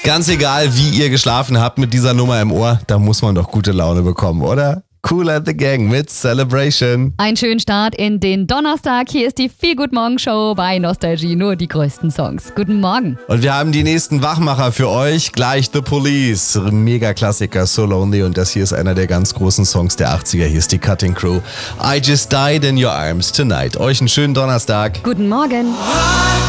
Ganz egal, wie ihr geschlafen habt mit dieser Nummer im Ohr, da muss man doch gute Laune bekommen, oder? Kool and the Gang mit Celebration. Einen schönen Start in den Donnerstag. Hier ist die Feel Good Morgen Show bei Nostalgie. Nur die größten Songs. Guten Morgen. Und wir haben die nächsten Wachmacher für euch. Gleich The Police. Mega-Klassiker, So Lonely. Und das hier ist einer der ganz großen Songs der 80er. Hier ist die Cutting Crew. I Just Died in Your Arms Tonight. Euch einen schönen Donnerstag. Guten Morgen.